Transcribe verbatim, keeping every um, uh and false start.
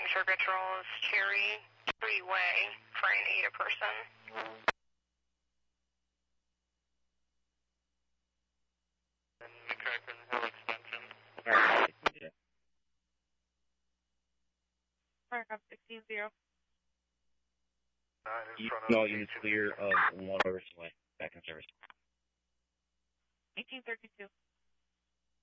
Circuit Trolls, Cherry, Cherry Way for an A to person. And McCracken Hill Extension. Alright, yeah. Aircraft sixteen zero. Nine in You, front of no, units clear of one Overson Way. Back in service. eighteen thirty-two.